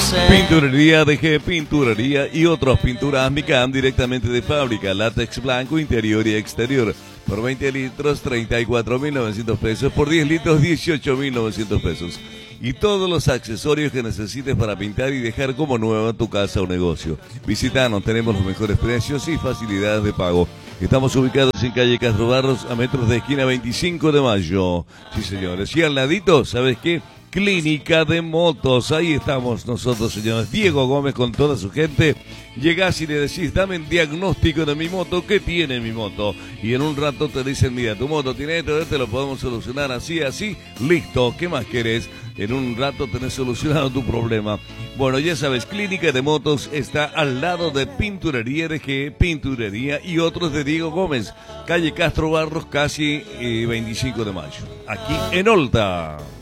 Pinturería DG, pinturería y otros pinturas Micam directamente de fábrica, látex blanco, interior y exterior. Por 20 litros, 34.900 pesos. Por 10 litros, 18.900 pesos. Y todos los accesorios que necesites para pintar y dejar como nueva tu casa o negocio. Visítanos, tenemos los mejores precios y facilidades de pago. Estamos ubicados en calle Castro Barros, a metros de esquina 25 de mayo. Sí, señores. Y al ladito, ¿sabes qué? Clínica de Motos, ahí estamos nosotros, señores. Diego Gómez con toda su gente. Llegás y le decís, dame un diagnóstico de mi moto, ¿qué tiene mi moto? Y en un rato te dicen, mira, tu moto tiene esto, lo podemos solucionar así, así, listo, ¿qué más querés? En un rato tenés solucionado tu problema. Bueno, ya sabes, Clínica de Motos está al lado de Pinturería DG, Pinturería y otros de Diego Gómez, calle Castro Barros, casi 25 de mayo, aquí en Olta.